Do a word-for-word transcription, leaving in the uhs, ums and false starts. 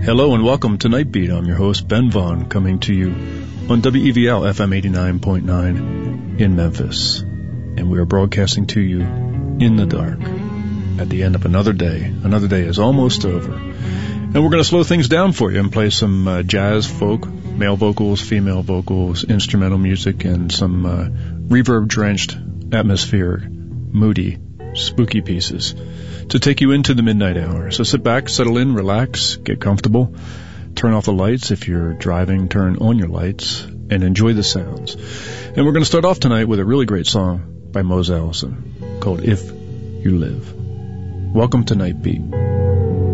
Hello and welcome to Nightbeat. I'm your host, Ben Vaughn, coming to you on W E V L F M eighty-nine point nine in Memphis. And we are broadcasting to you in the dark at the end of another day. Another day is almost over. And we're going to slow things down for you and play some uh, jazz, folk, male vocals, female vocals, instrumental music, and some uh, reverb-drenched, atmospheric, moody, spooky pieces to take you into the midnight hour. So sit back, settle in, relax, get comfortable, turn off the lights. If you're driving, turn on your lights and enjoy the sounds. And we're going to start off tonight with a really great song by Mose Allison called If You Live. Welcome to Nightbeat.